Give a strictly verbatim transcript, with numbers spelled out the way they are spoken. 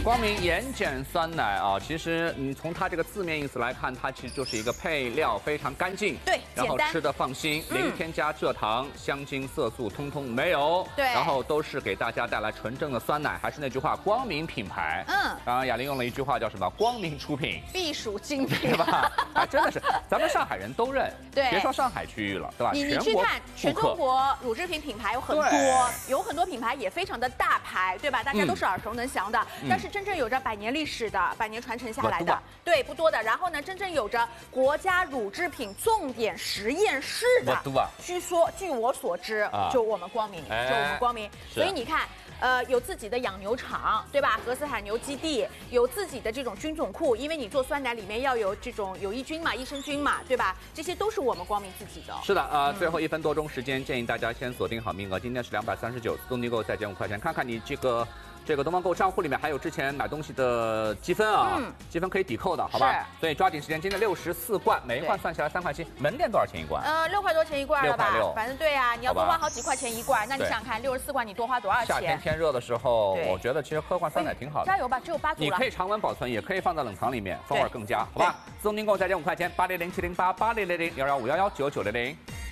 光明盐碱酸奶啊，其实你从它这个字面意思来看，它其实就是一个配料非常干净， 对， 然后吃的放心，零添加蔗糖、香精、色素，通通没有。 对， 然后都是给大家带来纯正的酸奶。还是那句话，光明品牌。嗯，刚刚雅玲用了一句话叫什么？光明出品， 必属精品， 对吧？啊，真的是，咱们上海人都认。 对， 别说上海区域了，对吧？ 你你去看全中国乳制品品牌有很多，有很多品牌也非常的大牌，对吧？大家都是耳熟能详的。嗯、但是真正有着百年历史的、百年传承下来的，对，不多的。然后呢，真正有着国家乳制品重点实验室的，据说据我所知，啊、就我们光明，哎、就我们光明。所以你看。呃，有自己的养牛场，对吧？格斯海牛基地有自己的这种菌种库，因为你做酸奶里面要有这种有益菌嘛、益生菌嘛，对吧？这些都是我们光明自己的。 是的，呃，嗯、最后一分多钟时间，建议大家先锁定好名额。今天是两百三十九，自动订购再减五块钱，看看你这个。这个东方购账户里面还有之前买东西的积分啊，嗯、积分可以抵扣的，好吧？所以抓紧时间，今天六十四罐，每一罐算下来三块七，门店多少钱一罐？ 呃，六块多钱一罐了吧？反正对啊，你要多花好几块钱一罐，那你想想看，六十四罐你多花多少钱？ 夏天天热的时候，我觉得其实喝罐酸奶挺好的。 加油吧，只有八组了。 你可以常温保存，也可以放在冷藏里面，风味更佳，好吧？自动订购再减五块钱，八零零七零八八零零零幺幺五幺幺九九零零。